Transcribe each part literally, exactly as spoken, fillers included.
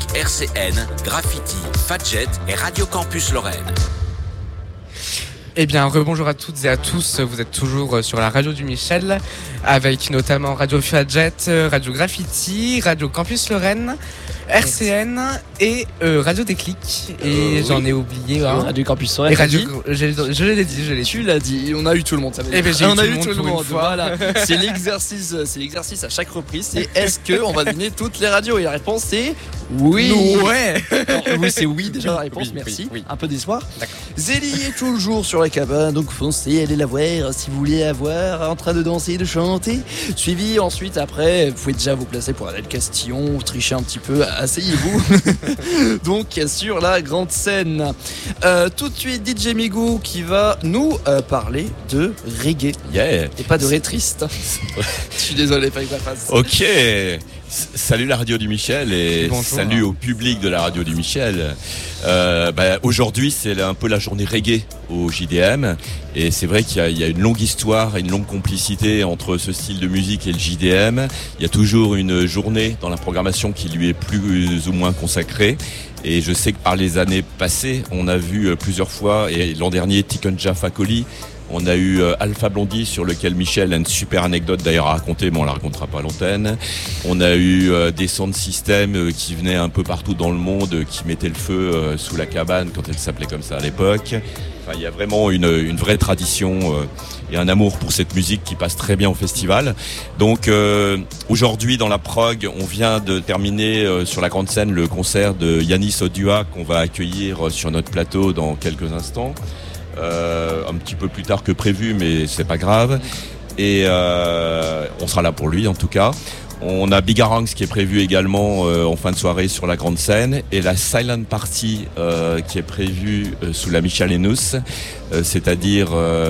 R C N, Graffiti, Fadjet et Radio Campus Lorraine. Eh bien, rebonjour à toutes et à tous, vous êtes toujours sur la radio du Michel, avec notamment Radio Fadjet, Radio Graffiti, Radio Campus Lorraine, R C N et euh, Radio Déclic. Et euh, j'en oui. ai oublié un. Radio Campus Lorraine. Radio, je, je l'ai dit, je l'ai dit. Tu l'as dit. On a eu tout le monde. Ça veut dire. Eh ben, j'ai on eu a tout eu le tout le monde. Voilà. C'est l'exercice. C'est l'exercice à chaque reprise. C'est est-ce que on va donner toutes les radios? Et la réponse c'est oui. Ouais. Alors, oui, c'est oui déjà la réponse. Oui, merci. Oui, oui. Un peu d'espoir. D'accord. Zélie est toujours sur la cabane, donc foncez, allez la voir si vous voulez la voir en train de danser, de chanter. Suivi ensuite après, vous pouvez déjà vous placer pour Adèle Castillon, tricher un petit peu, asseyez-vous. Donc sur la grande scène. Euh, tout de suite D J Migou qui va nous euh, parler de reggae. Yeah. Et pas de rétriste. Je suis désolé, pas avec la face. Ok. Salut la radio du Michel et bonjour. Salut au public de la radio du Michel. Euh, bah, aujourd'hui c'est un peu la journée reggae au J D M et c'est vrai qu'il y a, il y a une longue histoire et une longue complicité entre ce style de musique et le J D M. Il y a toujours une journée dans la programmation qui lui est plus ou moins consacrée. Et je sais que par les années passées, on a vu plusieurs fois, et l'an dernier, Tikunja Fakoli, on a eu Alpha Blondie sur lequel Michel a une super anecdote d'ailleurs à raconter, mais on la racontera pas à l'antenne. On a eu des sound systems qui venaient un peu partout dans le monde, qui mettaient le feu sous la cabane quand elle s'appelait comme ça à l'époque. Enfin, il y a vraiment une, une vraie tradition et un amour pour cette musique qui passe très bien au festival. Donc euh, aujourd'hui dans la prog, on vient de terminer euh, sur la grande scène le concert de Yanis Odua qu'on va accueillir sur notre plateau dans quelques instants. Euh, un petit peu plus tard que prévu, mais c'est pas grave. Et euh, on sera là pour lui en tout cas. On a Bigarangs qui est prévu également euh, en fin de soirée sur la grande scène et la Silent Party euh, qui est prévue euh, sous la Michalenus, euh, c'est-à-dire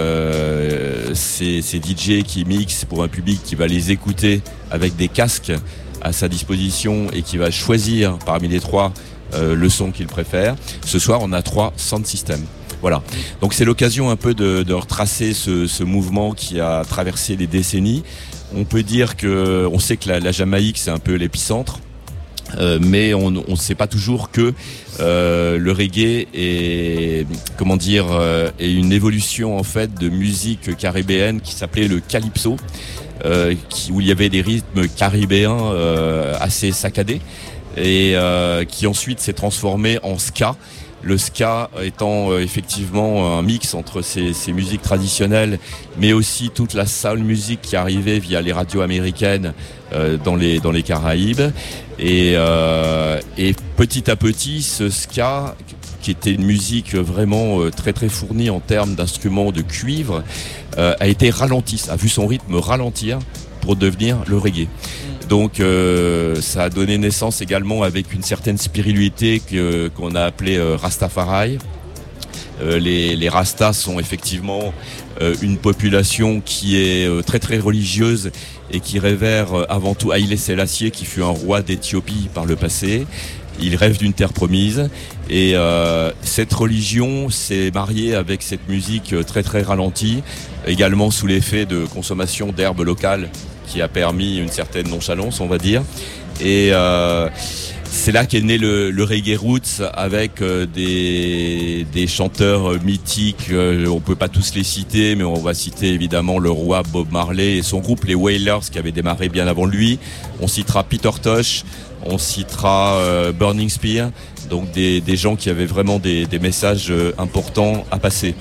euh, ces, ces D J qui mixent pour un public qui va les écouter avec des casques à sa disposition et qui va choisir parmi les trois euh, le son qu'il préfère. Ce soir, on a trois sound systems. Voilà. Donc c'est l'occasion un peu de, de retracer ce, ce mouvement qui a traversé les décennies. On peut dire que, on sait que la, la Jamaïque c'est un peu l'épicentre, euh, mais on ne sait pas toujours que euh, le reggae est, comment dire, euh, est une évolution en fait de musique caribéenne qui s'appelait le calypso, euh, qui, où il y avait des rythmes caribéens euh, assez saccadés et euh, qui ensuite s'est transformé en ska. Le ska étant euh, effectivement un mix entre ces, ces musiques traditionnelles, mais aussi toute la soul music qui arrivait via les radios américaines euh, dans les dans les Caraïbes. Et, euh, et petit à petit, ce ska, qui était une musique vraiment euh, très très fournie en termes d'instruments de cuivre, euh, a été ralenti, a vu son rythme ralentir pour devenir le reggae. Donc euh, ça a donné naissance également avec une certaine spiritualité que, qu'on a appelée euh, Rastafari. Euh, les, les Rastas sont effectivement euh, une population qui est euh, très très religieuse et qui révère euh, avant tout Haïlé Sélassié qui fut un roi d'Éthiopie par le passé. Il rêve d'une terre promise et euh, cette religion s'est mariée avec cette musique très très ralentie, également sous l'effet de consommation d'herbes locales qui a permis une certaine nonchalance, on va dire. Et euh, c'est là qu'est né le, le reggae roots avec euh, des, des chanteurs mythiques. Euh, on peut pas tous les citer, mais on va citer évidemment le roi Bob Marley et son groupe, les Wailers, qui avait démarré bien avant lui. On citera Peter Tosh, on citera euh, Burning Spear, donc des, des gens qui avaient vraiment des, des messages euh, importants à passer.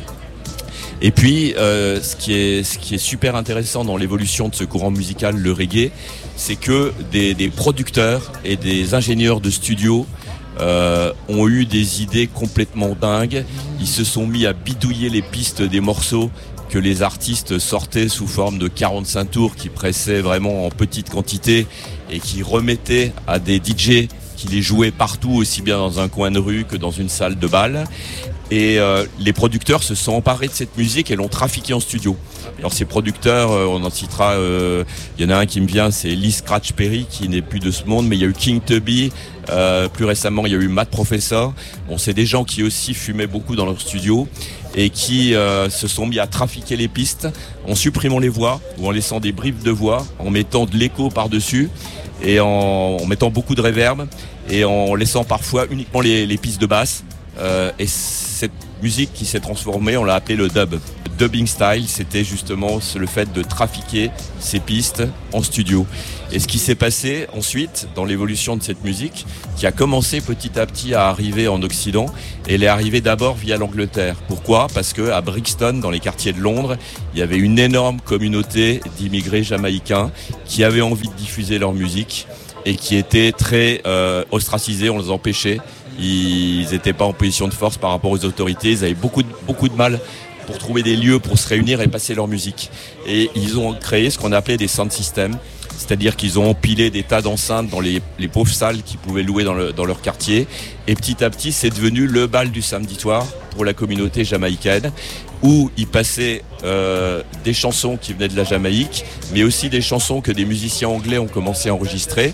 Et puis, euh, ce qui est ce qui est super intéressant dans l'évolution de ce courant musical, le reggae, c'est que des, des producteurs et des ingénieurs de studio euh, ont eu des idées complètement dingues. Ils se sont mis à bidouiller les pistes des morceaux que les artistes sortaient sous forme de quarante-cinq tours qui pressaient vraiment en petite quantité et qui remettaient à des D J qui les jouaient partout, aussi bien dans un coin de rue que dans une salle de bal. Et euh, les producteurs se sont emparés de cette musique et l'ont trafiquée en studio. Alors ces producteurs, euh, on en citera, il euh, y en a un qui me vient, c'est Lee Scratch Perry, qui n'est plus de ce monde, mais il y a eu King Tubby, euh, plus récemment il y a eu Matt Professor. Bon, c'est des gens qui aussi fumaient beaucoup dans leur studio et qui euh, se sont mis à trafiquer les pistes en supprimant les voix ou en laissant des bribes de voix, en mettant de l'écho par-dessus et en, en mettant beaucoup de reverb et en laissant parfois uniquement les, les pistes de basse. Euh, et cette musique qui s'est transformée, on l'a appelée le dub. Le dubbing style, c'était justement le fait de trafiquer ces pistes en studio. Et ce qui s'est passé ensuite dans l'évolution de cette musique, qui a commencé petit à petit à arriver en Occident, et elle est arrivée d'abord via l'Angleterre. Pourquoi ? Parce que à Brixton, dans les quartiers de Londres, il y avait une énorme communauté d'immigrés jamaïcains qui avaient envie de diffuser leur musique et qui étaient très euh, ostracisés, on les empêchait. Ils n'étaient pas en position de force par rapport aux autorités. Ils avaient beaucoup de, beaucoup de mal pour trouver des lieux pour se réunir et passer leur musique. Et ils ont créé ce qu'on appelait des sound systems. C'est-à-dire qu'ils ont empilé des tas d'enceintes dans les, les pauvres salles qu'ils pouvaient louer dans, le, dans leur quartier. Et petit à petit, c'est devenu le bal du samedi soir pour la communauté jamaïcaine, où ils passaient euh, des chansons qui venaient de la Jamaïque, mais aussi des chansons que des musiciens anglais ont commencé à enregistrer.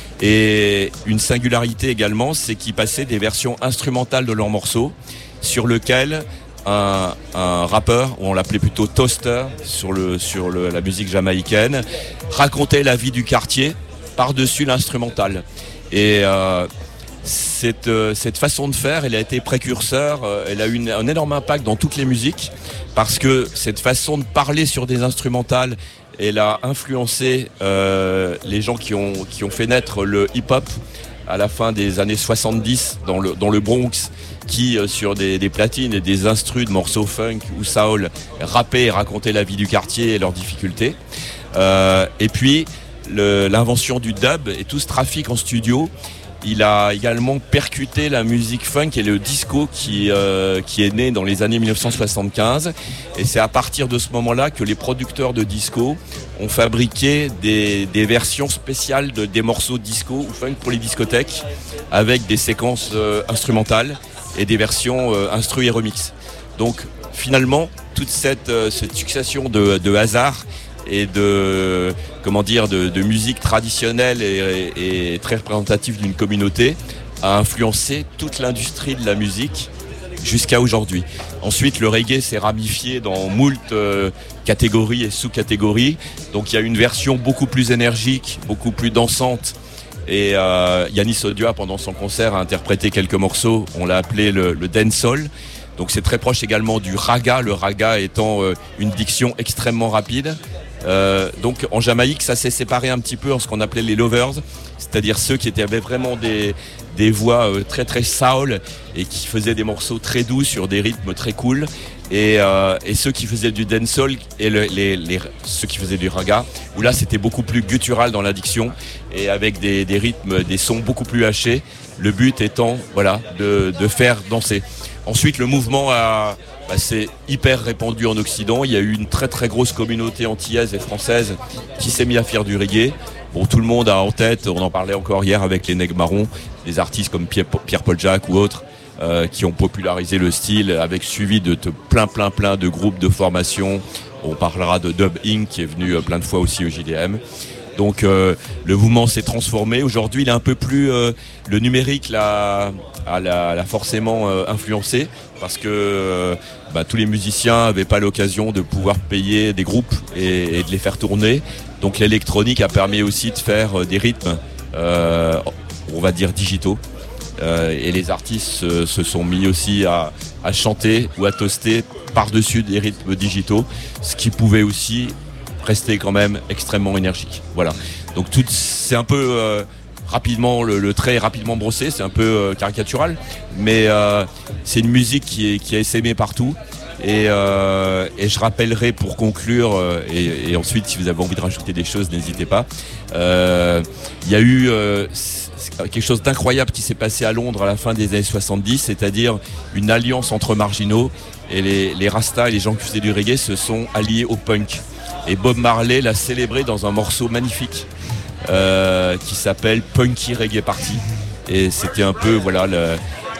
Et une singularité également, c'est qu'ils passaient des versions instrumentales de leurs morceaux sur lesquelles un, un rappeur, ou on l'appelait plutôt toaster sur, le, sur le, la musique jamaïcaine, racontait la vie du quartier par-dessus l'instrumental. Et euh, cette, euh, cette façon de faire, elle a été précurseur, euh, elle a eu une, un énorme impact dans toutes les musiques, parce que cette façon de parler sur des instrumentales, elle a influencé euh, les gens qui ont, qui ont fait naître le hip-hop à la fin des années soixante-dix dans le, dans le Bronx, qui euh, sur des, des platines et des instrus de morceaux funk ou soul rappaient et racontaient la vie du quartier et leurs difficultés. Euh, et puis le, l'invention du dub et tout ce trafic en studio, il a également percuté la musique funk et le disco qui, euh, qui est né dans les années dix-neuf cent soixante-quinze. Et c'est à partir de ce moment-là que les producteurs de disco ont fabriqué des, des versions spéciales de, des morceaux disco ou funk pour les discothèques, avec des séquences euh, instrumentales et des versions euh, instru et remix. Donc finalement, toute cette, euh, cette succession de, de hasards et de, comment dire, de, de musique traditionnelle et, et, et très représentative d'une communauté a influencé toute l'industrie de la musique jusqu'à aujourd'hui. Ensuite, le reggae s'est ramifié dans moult euh, catégories et sous-catégories. Donc il y a une version beaucoup plus énergique, beaucoup plus dansante. Et euh, Yannis Odia, pendant son concert, a interprété quelques morceaux. On l'a appelé le, le dancehall. Donc c'est très proche également du raga, le raga étant euh, une diction extrêmement rapide. Euh, donc en Jamaïque, ça s'est séparé un petit peu en ce qu'on appelait les lovers, c'est-à-dire ceux qui étaient, avaient vraiment des, des voix euh, très très soul et qui faisaient des morceaux très doux sur des rythmes très cool, et, euh, et ceux qui faisaient du dancehall et le, les, les, ceux qui faisaient du raga, où là c'était beaucoup plus guttural dans la diction et avec des, des rythmes, des sons beaucoup plus hachés, le but étant voilà, de, de faire danser. Ensuite, le mouvement a, bah, s'est hyper répandu en Occident. Il y a eu une très très grosse communauté antillaise et française qui s'est mise à faire du reggae. Bon, tout le monde a en tête, on en parlait encore hier avec les Nègres Marrons, des artistes comme Pierre-Paul Jacques ou autres euh, qui ont popularisé le style, avec suivi de, de plein plein plein de groupes de formation. On parlera de Dub Incorporated qui est venu plein de fois aussi au J D M. Donc euh, le mouvement s'est transformé. Aujourd'hui, il est un peu plus euh, le numérique l'a, a, l'a, l'a forcément euh, influencé, parce que euh, bah, tous les musiciens n'avaient pas l'occasion de pouvoir payer des groupes et, et de les faire tourner. Donc l'électronique a permis aussi de faire euh, des rythmes, euh, on va dire digitaux. Euh, et les artistes se, se sont mis aussi à, à chanter ou à toaster par-dessus des rythmes digitaux, ce qui pouvait aussi rester quand même extrêmement énergique. Voilà. Donc tout, c'est un peu euh, rapidement, le, le trait est rapidement brossé, c'est un peu euh, caricatural, mais euh, c'est une musique qui est, qui est essaimée partout. Et, euh, et je rappellerai pour conclure, euh, et, et ensuite si vous avez envie de rajouter des choses, n'hésitez pas. Il euh, y a eu euh, quelque chose d'incroyable qui s'est passé à Londres à la fin des années soixante-dix, c'est-à-dire une alliance entre marginaux, et les, les Rastas et les gens qui faisaient du reggae se sont alliés au punk. Et Bob Marley l'a célébré dans un morceau magnifique euh, qui s'appelle Punky Reggae Party. Et c'était un peu voilà le,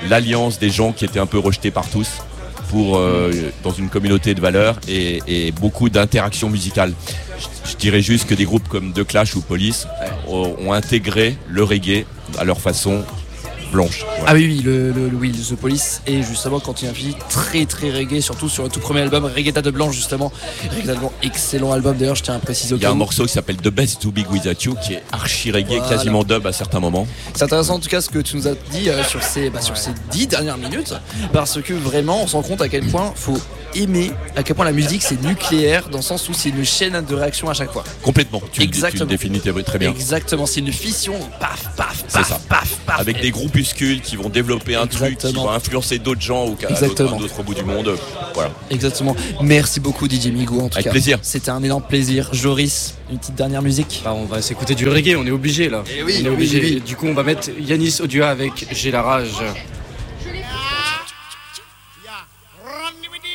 l'alliance des gens qui étaient un peu rejetés par tous pour euh, dans une communauté de valeurs et, et beaucoup d'interactions musicales. Je, je dirais juste que des groupes comme The Clash ou Police ont, ont intégré le reggae à leur façon blanche. Ouais. Ah oui, oui, le, le, le- oui, The Police est justement quand il a fini très très reggae, surtout sur le tout premier album, Reggae de Blanc justement. Reggae de Blanc, excellent album d'ailleurs, je tiens à préciser au Il y a cas un où. morceau qui s'appelle The Best to Big Without You qui est archi reggae, Voilà. quasiment dub à certains moments. C'est intéressant en tout cas ce que tu nous as dit euh, sur ces bah, sur ces dix dernières minutes, parce que vraiment on se rend compte à quel point faut aimer, à quel point la musique c'est nucléaire, dans le sens où c'est une chaîne de réaction à chaque fois. Complètement. Tu, Exactement. tu le définis très bien. Exactement, c'est une fission, paf, paf, C'est paf, ça. paf, paf. Avec des groupuscules qui vont développer un truc, qui Exactement. vont influencer d'autres gens ou qu'à Exactement. d'autres d'autres bouts du monde. Voilà. Exactement. Merci beaucoup D J Migo en tout Avec cas. plaisir. C'était un énorme plaisir. Joris, une petite dernière musique. Bah, on va s'écouter du reggae, on est obligé là. Eh oui, on est oui, obligé. oui, oui. Du coup, on va mettre Yanis Odua avec J'ai la rage.